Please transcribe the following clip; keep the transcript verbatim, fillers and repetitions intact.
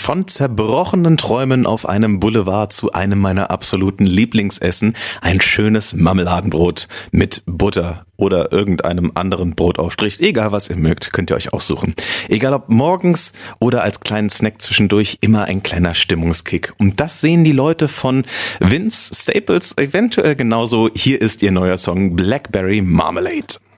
Von zerbrochenen Träumen auf einem Boulevard zu einem meiner absoluten Lieblingsessen. Ein schönes Marmeladenbrot mit Butter oder irgendeinem anderen Brotaufstrich. Egal, was ihr mögt, könnt ihr euch aussuchen. Egal ob morgens oder als kleinen Snack zwischendurch, immer ein kleiner Stimmungskick. Und das sehen die Leute von Vince Staples eventuell genauso. Hier ist ihr neuer Song Blackberry Marmalade.